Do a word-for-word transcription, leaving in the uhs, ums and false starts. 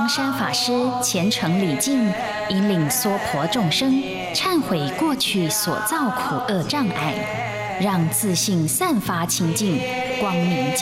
光山法师虔诚礼敬，引领娑婆众生忏悔过去所造苦恶障碍，让自信散发清净，光明